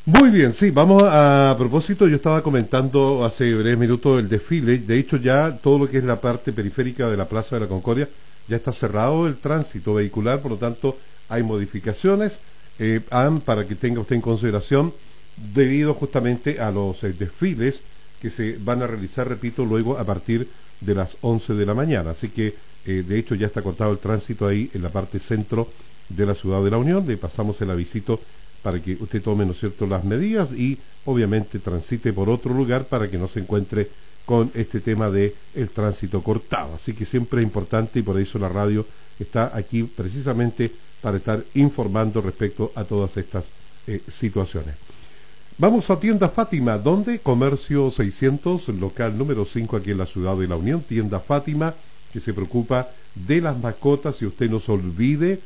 Muy bien, sí, vamos a propósito, yo estaba comentando hace breves minutos el desfile, de hecho ya todo lo que es la parte periférica de la Plaza de la Concordia ya está cerrado el tránsito vehicular, por lo tanto hay modificaciones, para que tenga usted en consideración, debido justamente a los desfiles que se van a realizar, repito, luego a partir de las 11 de la mañana, así que de hecho ya está cortado el tránsito ahí en la parte centro de la ciudad de la Unión, le pasamos el avisito para que usted tome, ¿no es cierto?, las medidas y obviamente transite por otro lugar para que no se encuentre con este tema de el tránsito cortado. Así que siempre es importante y por eso la radio está aquí precisamente para estar informando respecto a todas estas situaciones. Vamos a Tienda Fátima, donde Comercio 600, local número 5 aquí en la ciudad de la Unión, Tienda Fátima, que se preocupa de las mascotas y usted no se olvide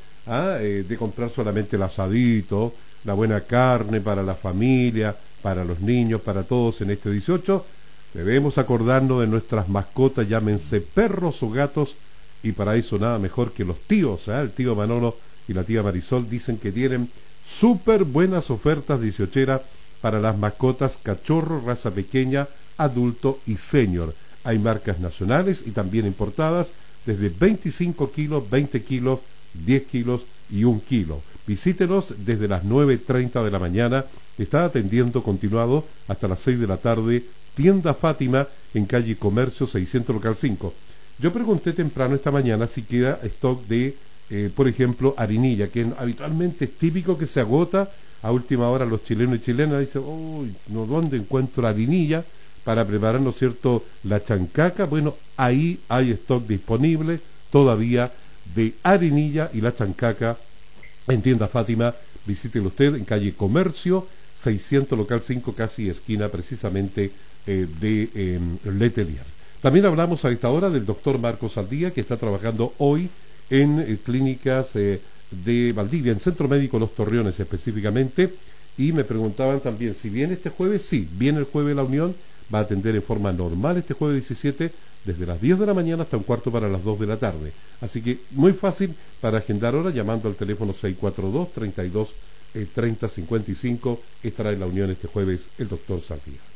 de comprar solamente el asadito, la buena carne para la familia, para los niños, para todos en este 18. Debemos acordarnos de nuestras mascotas, llámense perros o gatos, y para eso nada mejor que los tíos, el tío Manolo y la tía Marisol dicen que tienen súper buenas ofertas 18eras para las mascotas cachorro, raza pequeña, adulto y senior. Hay marcas nacionales y también importadas desde 25 kilos, 20 kilos, 10 kilos y 1 kilo. Visítenos desde las 9:30 de la mañana, está atendiendo continuado hasta las 6 de la tarde, Tienda Fátima en calle Comercio 600 local 5. Yo pregunté temprano esta mañana si queda stock de, por ejemplo, harinilla, que habitualmente es típico que se agota a última hora. Los chilenos y chilenas dicen, no, ¿dónde encuentro harinilla para preparar, ¿no es cierto?, la chancaca? Bueno, ahí hay stock disponible todavía de harinilla y la chancaca en Tienda Fátima. Visítelo usted en calle Comercio 600 local 5, casi esquina precisamente de Letelier. También hablamos a esta hora del doctor Marcos Aldía, que está trabajando hoy en clínicas de Valdivia, en Centro Médico Los Torreones específicamente, y me preguntaban también si viene este jueves. Sí, viene el jueves la Unión, va a atender en forma normal este jueves 17, desde las 10 de la mañana hasta un cuarto para las 2 de la tarde. Así que muy fácil para agendar hora, llamando al teléfono 642-32-3055. Estará en la Unión este jueves el doctor Saldía.